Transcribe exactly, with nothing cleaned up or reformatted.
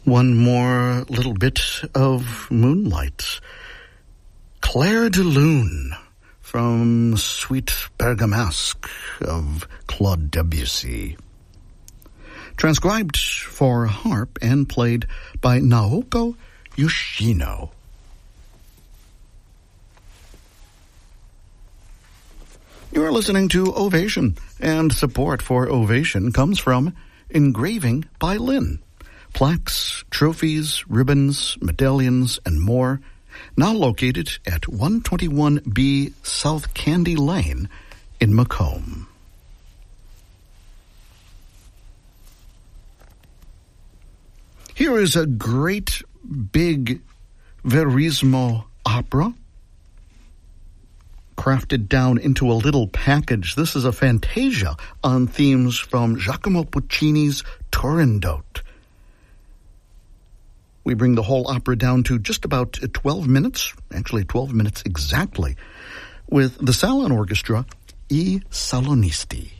One more little bit of moonlight. Clair de Lune from Suite Bergamasque of Claude Debussy. Transcribed for harp and played by Naoko Yoshino. You're listening to Ovation, and support for Ovation comes from Engraving by Lynn. Plaques, trophies, ribbons, medallions, and more, now located at one twenty-one B South Candy Lane in Macomb. Here is a great big Verismo opera, crafted down into a little package. This is a fantasia on themes from Giacomo Puccini's Turandot. We bring the whole opera down to just about twelve minutes, actually twelve minutes exactly, with the Salon Orchestra, I Salonisti.